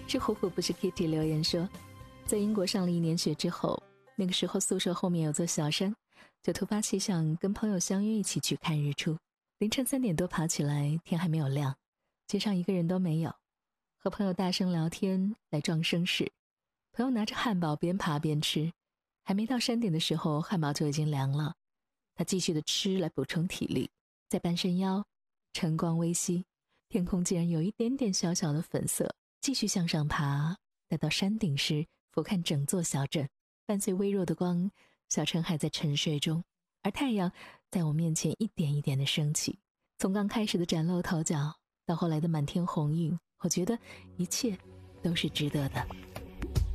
是虎虎不是 Kitty 留言说，在英国上了1年学之后，那个时候宿舍后面有座小山，就突发奇想跟朋友相约一起去看日出。凌晨3点多爬起来，天还没有亮，街上一个人都没有，和朋友大声聊天来壮声势。朋友拿着汉堡边爬边吃，还没到山顶的时候，汉堡就已经凉了。他继续的吃来补充体力，在半山腰，晨光微熹，天空竟然有一点点小小的粉色。继续向上爬，待到山顶时，俯瞰整座小镇，伴随微弱的光，小城还在沉睡中，而太阳在我面前一点一点的升起。从刚开始的崭露头角，到后来的满天红晕，我觉得一切都是值得的。